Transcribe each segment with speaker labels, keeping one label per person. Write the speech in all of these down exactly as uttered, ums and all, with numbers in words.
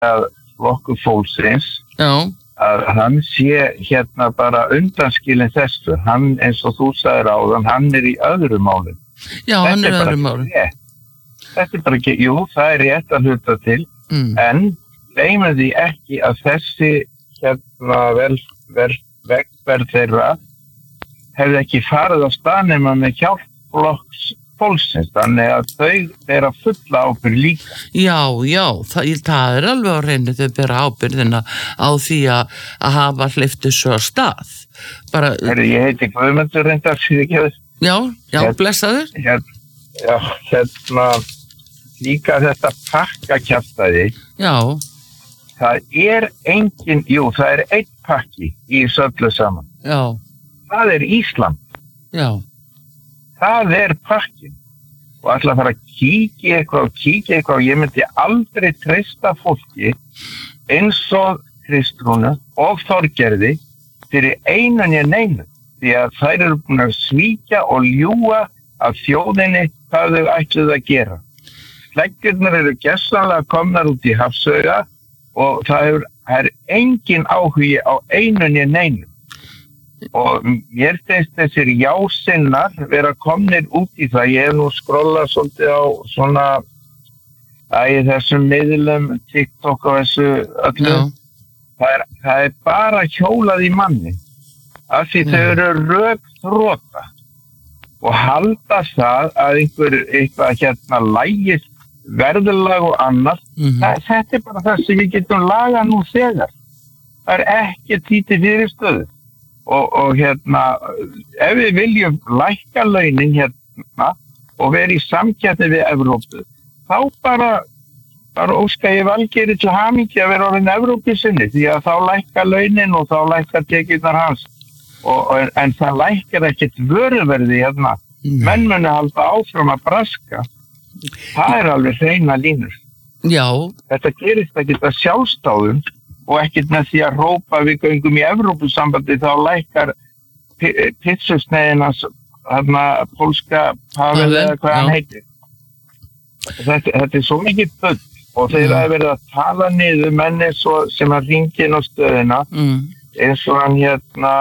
Speaker 1: að flokkur fólksins
Speaker 2: Já.
Speaker 1: að hann sé hérna bara undanskilinn þessu. Hann, eins og þú sagðir áðan, hann er í öðru málum.
Speaker 2: Já,
Speaker 1: Þetta
Speaker 2: hann er í
Speaker 1: bara
Speaker 2: öðrum
Speaker 1: ekki
Speaker 2: málum.
Speaker 1: rétt. Þetta er bara ekki, jú, það er rétt að hluta til,
Speaker 2: Mm.
Speaker 1: en gleymum því ekki að þessi hérna vel, vel, vegferð þeirra hefði ekki farið á stað nema með hjálp flokks fólksins, þannig að þau bera fulla ábyrgð líka.
Speaker 2: Já, já, það, það er alveg á reynu þau bera ábyrgðina á því að, að hafa hleyptu svo að stað. Bara,
Speaker 1: Herri, ég heiti Guðmundur reyndar fyrir ekki að
Speaker 2: já, já,
Speaker 1: Hér-
Speaker 2: blessaður.
Speaker 1: hérna, já, hérna líka þetta pakkakjaftaði,
Speaker 2: Já,
Speaker 1: það er engin, jú, það er einn pakki í þessu öllu saman.
Speaker 2: já,
Speaker 1: Það er Ísland.
Speaker 2: já,
Speaker 1: Það er pakkin. Og ætla að fara að kíkja eitthvað og kíkja eitthvað og ég myndi aldrei treysta fólki eins og Kristrúnu og Þorgerði fyrir einan ég neinu. Því að þær eru búin að svíkja og ljúga af þjóðinni hvað þau ætluðu að gera. Sleggjurnar eru gessanlega komnar út í hafsauga og það er, það er engin áhugi á einan ég neinu. Og mér finnst þessir jásinnar vera komnir út í það. Ég hef nú skrollað svolítið á svona að í þessum miðlum, TikTok og þessu öllu.
Speaker 2: já,
Speaker 1: Það er, það er bara hjólað í manni. Af því þau eru rökþrota og halda það að einhver eitthvað hérna lægist verðulag og annað.
Speaker 2: Mhm.
Speaker 1: Það, þetta er bara það sem við getum lagað nú þegar. Það er ekki títið fyrir stöðu. Og, og hérna, ef við viljum lækka launin hérna og vera í samkeppni við Evrópu, þá bara, bara óska ég Valgeiri til hamingju að vera orðin Evrópusinni, því að þá lækka launin og þá lækka tekjurnar hans. Og, og, en það lækkar ekkert vöruverði hérna.
Speaker 2: Nei.
Speaker 1: Menn muni halda áfram að braska. Það er alveg hreina línur.
Speaker 2: já,
Speaker 1: Þetta gerist ekkert að sjálfstáðum og ekkert með því að rópa við göngum í Evrópusambandi þá lækkar pizsusneiðinas hérna pólska Pavel
Speaker 2: Pavel,
Speaker 1: eða hvað hann
Speaker 2: já.
Speaker 1: heitir. Þetta, þetta er svo mikið bull og þeir hafa verið að tala niður menni svo, sem að ringi inn á stöðina
Speaker 2: mm.
Speaker 1: eins og hann hérna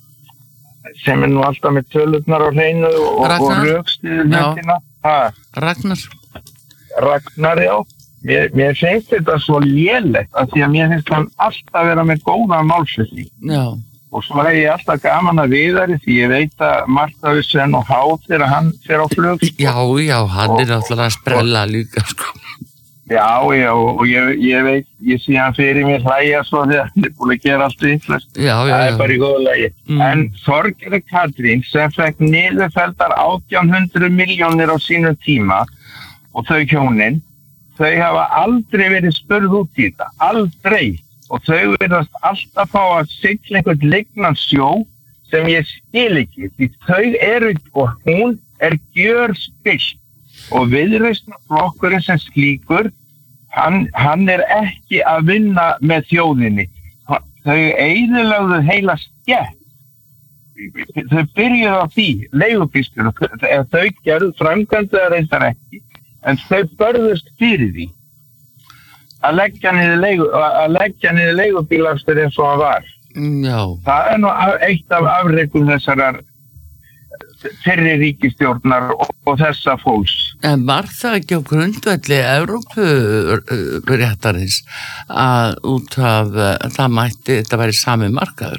Speaker 1: sem er nú alltaf með tölurnar á hreinu og, og
Speaker 2: Ragnar?
Speaker 1: rökstuðu
Speaker 2: Já.
Speaker 1: hlutina. Ha,
Speaker 2: Ragnar.
Speaker 1: Ragnar, já. Mér, mér finnst þetta svo lélegt af því að mér finnst hann alltaf vera með góða málsviti.
Speaker 2: Já,
Speaker 1: Og svo er ég alltaf gaman að viðari því ég veit að Marta Hussein og Háð þegar hann fer á flug.
Speaker 2: já, já, hann er náttúrulega að sprella líka, sko.
Speaker 1: Já, já, og ég, ég veit, ég sé hann fyrir mér hlæja svo þegar hann er búin að gera allt vitlaust.
Speaker 2: Já, já,
Speaker 1: Það er
Speaker 2: já.
Speaker 1: bara í góðu lagi.
Speaker 2: Mm.
Speaker 1: En Þorgerður Katrín sem fekk niðurfelldar átján hundruð milljónir á sínum tíma og þau hjónin, þau hafa aldrei verið spurð út í þetta, aldrei. Og þau verðast alltaf fá að sigla einhvern lignan sjó sem ég skil ekki. Því þau eru, og hún er gjörspillt. Og Viðreisnarflokkurinn sem slíkur, hann, hann er ekki að vinna með þjóðinni. Þau eyðilögðu heila skett. Þau byrjuðu á því, leigubílstjórar, ef þau gerðu framkvæmdu það reyndar ekki, en þau börðust fyrir því að leggja niður leigu, að leggja niður leigubílastur eins og hann var.
Speaker 2: Já,
Speaker 1: Það er nú eitt af afrekum þessarar fyrri ríkisstjórnar og, og þessa fólks.
Speaker 2: en var það ekki á grundvelli Evrópuréttarins að út af uh, það mætti, þetta væri sami markaður?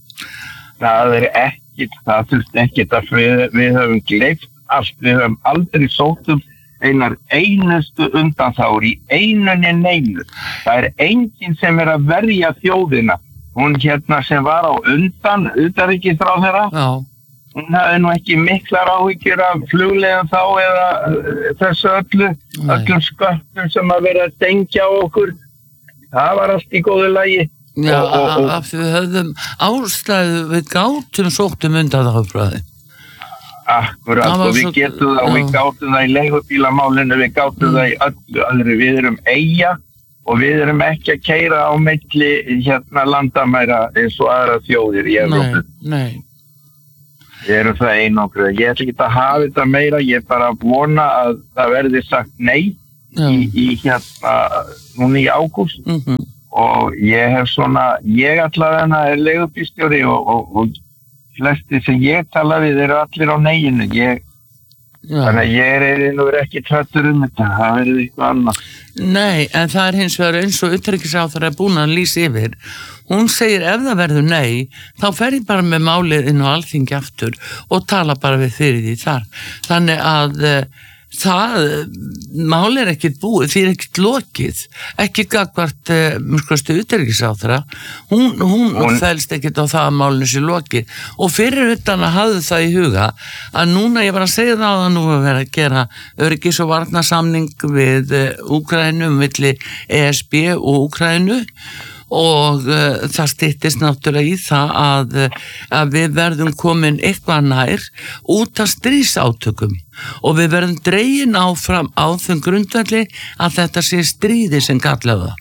Speaker 1: Það er ekkit, það þurfti ekkit að við, við höfum gleypt allt, við höfum aldrei sótt um einar einustu undanþágur í einunni neinu. Það er enginn sem er að verja þjóðina. Hún hérna sem var á undan, utanríkisráðherra,
Speaker 2: Já,
Speaker 1: hún hafði nú ekki miklar áhyggjur af flugleiðan þá eða uh, þessu öllu,
Speaker 2: Nei.
Speaker 1: öllum sköttum sem að vera að dengja á okkur. Það var allt í góðu lagi.
Speaker 2: já,
Speaker 1: Og- og- og-
Speaker 2: af því við höfðum ástæðu, við gátum sóttum undan það frá því.
Speaker 1: Akkurat,
Speaker 2: Það var
Speaker 1: og við
Speaker 2: svo-
Speaker 1: getum það og við
Speaker 2: já.
Speaker 1: gátum það í leigubílamálinu, við gátum
Speaker 2: Mm.
Speaker 1: það í öllu öðru, við erum eyja og við erum ekki að keyra á milli hérna landamæra eins og aðra þjóðir í Evrópu.
Speaker 2: Nei, nei.
Speaker 1: Við erum það einangruð. Ég ætla ekki að hafa þetta meira, ég er bara að vona að það verði sagt nei í, í hérna núna í ágúst
Speaker 2: mm-hmm.
Speaker 1: og ég hef svona, ég allavega er leigubílstjóri og, og, og flesti sem ég tala við eru allir á neginu, ég Já. Þannig að ég er nú ekki trættur um þetta, það verður eitthvað annað.
Speaker 2: Nei, en það er hins vegar eins og utanríkisráðherra er búin að lýsa yfir. Hún segir ef það verður nei, þá fer ég bara með málið inn á Alþingi aftur og tala bara við fyrir því þar. Þannig að það, mál er ekkert búið, því er ekkert lokið, ekki gagvart mjögstu utanríkisráðherra, hún, hún, hún fælst ekkert á það að málinu sé lokið og fyrir utan að hafðu það í huga að núna, ég var að segja það að nú að vera að gera öryggis- og varnarsamning við Úkraínu, milli E S B og Úkraínu og uh, það styttist náttúrulega í það að, að við verðum komin eitthvað nær út af stríðsátökum og við verðum dregin áfram á þeim grundvelli að þetta sé stríði sem kallaða.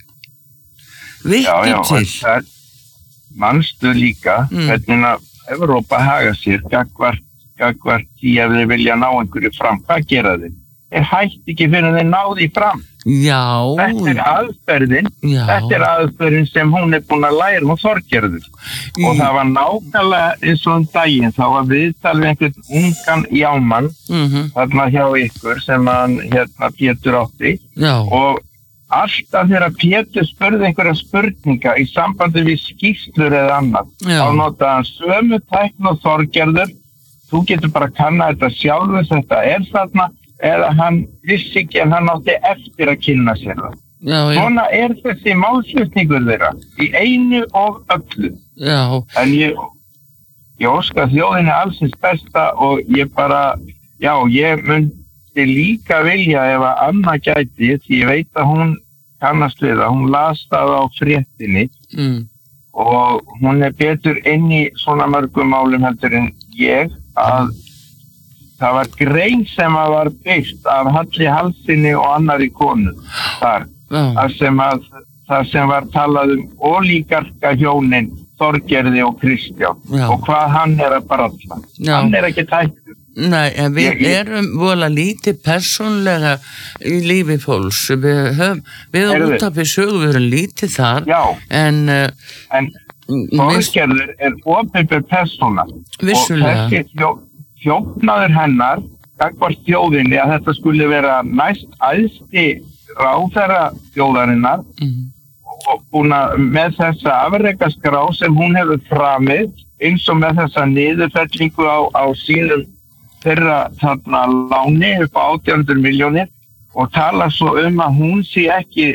Speaker 2: Vittu til.
Speaker 1: Já, já, manstu líka mm. hvernig að Evrópa haga sér gagvart, gagvart í að þeir vilja ná einhverju fram. Hvað gera þeir? Þeir hætti ekki fyrir þeir náði fram.
Speaker 2: Já.
Speaker 1: Þetta er aðferðin,
Speaker 2: Já.
Speaker 1: þetta er aðferðin sem hún er búin að læra hún Þorgerður. Mm. Og það var nákvæmlega eins og um daginn, þá var viðtal við einhvern ungan jámann,
Speaker 2: mm-hmm.
Speaker 1: þarna hjá ykkur sem hann, hérna, Pétur átti.
Speaker 2: Já.
Speaker 1: Og alltaf þegar Pétur spurði einhverja spurninga í sambandi við skýrslur eða annað,
Speaker 2: Já.
Speaker 1: þá notaði hann sömu tækni og Þorgerður, þú getur bara kannað þetta sjálfur, þetta er þarna, eða hann vissi ekki en hann átti eftir að kynna sér það.
Speaker 2: Já, já.
Speaker 1: Svona er þessi málflutningur þeirra í einu og öllu.
Speaker 2: Já.
Speaker 1: En ég, ég óska þjóðinni allsins besta og ég bara, já, ég myndi líka vilja ef að Anna gæti, því ég veit að hún kannast við það, hún las það á fréttinni
Speaker 2: mm.
Speaker 1: og hún er betur inn í svona mörgum málum heldur en ég að það var grein sem að var byggt af Halli Halsinni og annari konu þar. Það sem, að, það sem var talað um ólíkarka hjónin Þorgerði og Kristján Já. Og hvað hann er að bralla. Já. Hann er ekki tættur.
Speaker 2: Nei, en við ég, ég, erum vola lítið persónlega í lífi fólks. Við höfum, við á útafið sögu við erum lítið þar.
Speaker 1: Já.
Speaker 2: En,
Speaker 1: en Þorgerður er opinber persóna.
Speaker 2: Vissulega.
Speaker 1: Og þessi hjó Þjófnaður hennar, gagnvart þjóðinni að þetta skulle vera næst æðsti ráðherra þjóðarinnar
Speaker 2: mm.
Speaker 1: og búin að með þessa afrekaskrá sem hún hefur framið eins og með þessa niðurfellingu á, á sínum þeirra þarna láni upp á átján hundruð milljónir og tala svo um að hún sé ekki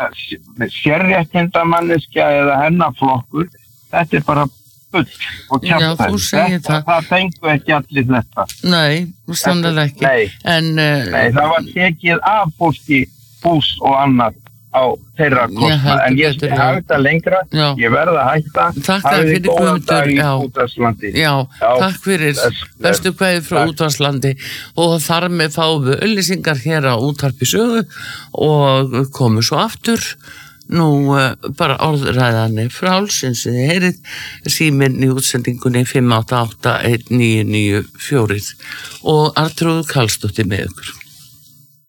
Speaker 1: sérréttindamanneskja eða hennaflokkur, þetta er bara bull og kjaftaði. Þetta, það fengu ekki allir þetta.
Speaker 2: Nei, sannlega ekki.
Speaker 1: Nei,
Speaker 2: en, uh,
Speaker 1: nei, það var tekið af fólki hús og annað á þeirra kostna. En ég skal hægta lengra,
Speaker 2: Já.
Speaker 1: Ég verða að hægta.
Speaker 2: Takk fyrir Guðmundur.
Speaker 1: Já. Útvarslandi.
Speaker 2: Já, Já, takk fyrir. Bestu kveðið frá Útvarslandi og þar með fáum við auglýsingar hér á Útvarpi sögu og komum svo aftur. Nú uh, bara orðræðanir frálsins þið heyrið síminn í útsendingunni fimm átta átta eitt níu níu fjögur og Artrúður Karlsdóttir með ykkur.